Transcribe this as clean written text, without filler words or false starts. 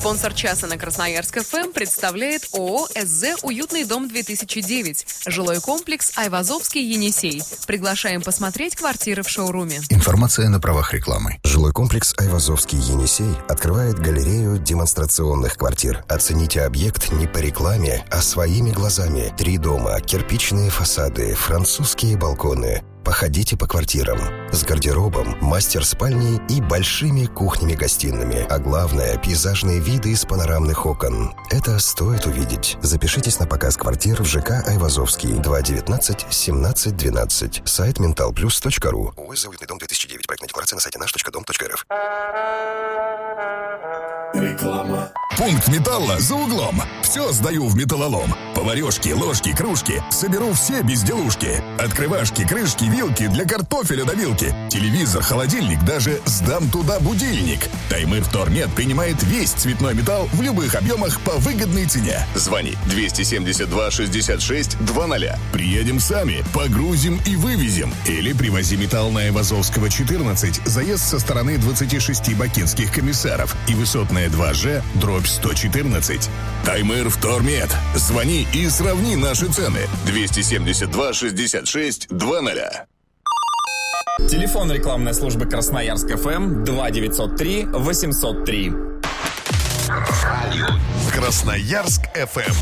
Спонсор часа на Красноярск ФМ представляет ООО СЗ «Уютный дом 2009». Жилой комплекс Айвазовский Енисей. Приглашаем посмотреть квартиры в шоуруме. Информация на правах рекламы. Жилой комплекс Айвазовский Енисей открывает галерею демонстрационных квартир. Оцените объект не по рекламе, а своими глазами. 3 дома, кирпичные фасады, французские балконы. Походите по квартирам. С гардеробом, мастер-спальней и большими кухнями-гостиными. А главное, пейзажные виды из панорамных окон. Это стоит увидеть. Запишитесь на показ квартир в ЖК Айвазовский. 219-17-12. Сайт mentalplus.ru. ОСЗ «Уютный дом 2009». Проектная декларация на сайте наш.дом.рф. Реклама. Пункт металла за углом. Все сдаю в металлолом. Поварешки, ложки, кружки. Соберу все безделушки. Открывашки, крышки, вилки для картофеля до вилки. Телевизор, холодильник, даже сдам туда будильник. Таймыр Втормет принимает весь цветной металл в любых объемах по выгодной цене. Звони 272 66 00. Приедем сами, погрузим и вывезем. Или привози металл на Айвазовского 14. Заезд со стороны 26 бакинских комиссаров. И высотная 2Ж, дробь 114. Таймыр Втормет. Звони и сравни наши цены. 272 66 00. Телефон рекламной службы Красноярск ФМ 2903 803. Красноярск ФМ.